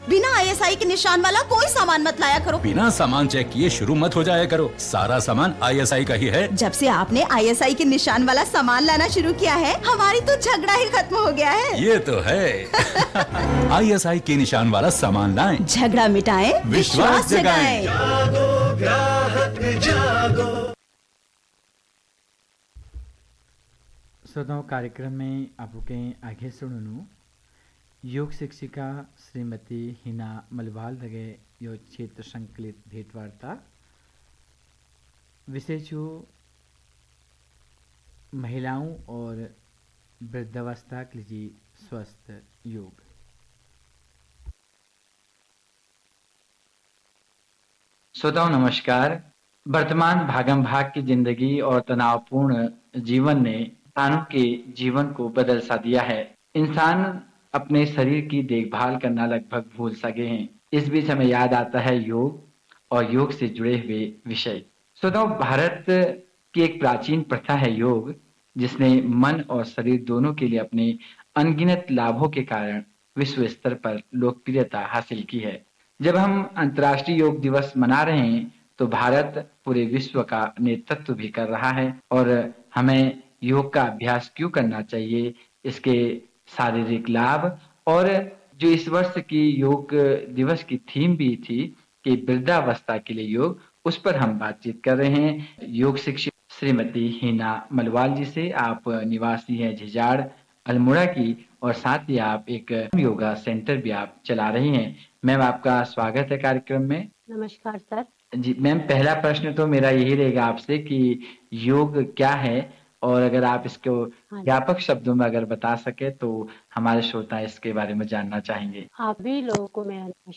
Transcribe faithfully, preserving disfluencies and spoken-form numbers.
बिना I S I के निशान वाला कोई सामान मत लाया करो। बिना सामान चेक किए शुरू मत हो जाया करो। सारा सामान आई एस आई का ही है। जब से आपने आई एस आई के निशान वाला सामान लाना शुरू किया है, हमारी तो झगड़ा ही खत्म हो गया है। ये तो है। आई एस आई के निशान वाला सामान लाएं, झगड़ा मिटाएं, विश्वास जगाएं। जागो ग्राहक जागो। श्रोताओं, कार्यक्रम में आपके आगे सुनू योग शिक्षिका श्रीमती हिना मलवाल लगे यो क्षेत्र संकलित भेंटवार्ता विषय जो महिलाओं और वृद्धावस्था के लिए स्वस्थ योग। श्रोताओं नमस्कार। वर्तमान भागम भाग की जिंदगी और तनावपूर्ण जीवन ने इंसानों के जीवन को बदल सा दिया है। इंसान अपने शरीर की देखभाल करना लगभग भूल सके हैं। इस बीच हमें याद आता है योग और योग से जुड़े हुए विषय। श्रोताओं, भारत की एक प्राचीन प्रथा है योग, जिसने मन और शरीर दोनों के लिए अपने अनगिनत लाभों के कारण विश्व स्तर पर लोकप्रियता हासिल की है। जब हम अंतर्राष्ट्रीय योग दिवस मना रहे हैं तो भारत पूरे विश्व का नेतृत्व भी कर रहा है। और हमें योग का अभ्यास क्यों करना चाहिए, इसके शारीरिक लाभ और जो इस वर्ष की योग दिवस की थीम भी थी कि वृद्धावस्था के लिए योग, उस पर हम बातचीत कर रहे हैं योग शिक्षक श्रीमती हिना मलवाल जी से। आप निवासी हैं झिझाड़ अल्मोड़ा की और साथ ही आप एक योगा सेंटर भी आप चला रही हैं। मैम, आपका स्वागत है कार्यक्रम में। नमस्कार सर जी मैम, पहला प्रश्न तो मेरा यही रहेगा आपसे कि योग क्या है, और अगर आप इसको व्यापक शब्दों में अगर बता सके तो हमारे श्रोता इसके बारे में जानना चाहेंगे। आप भी लोगों को मेरा